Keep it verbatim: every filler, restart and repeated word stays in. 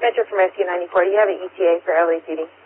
Metro from Rescue ninety-four. Do you have an E T A for L A P D?